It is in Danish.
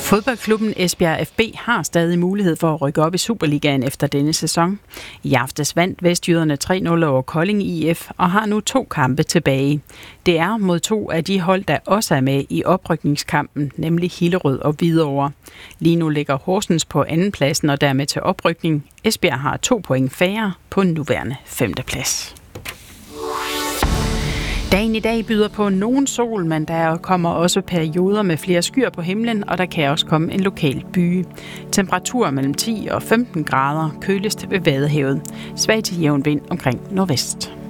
Fodboldklubben Esbjerg FB har stadig mulighed for at rykke op i Superligaen efter denne sæson. I aftes vandt vestjyderne 3-0 over Kolding IF og har nu 2 kampe tilbage. Det er mod 2 af de hold, der også er med i oprykningskampen, nemlig Hillerød og Hvidovre. Lige nu ligger Horsens på andenpladsen og dermed til oprykning. Esbjerg har 2 point færre på nuværende 5. plads. Dagen i dag byder på nogen sol, men der kommer også perioder med flere skyer på himlen, og der kan også komme en lokal byge. Temperatur mellem 10 og 15 grader, køligst ved Vadehavet. Svag til jævn vind omkring nordvest.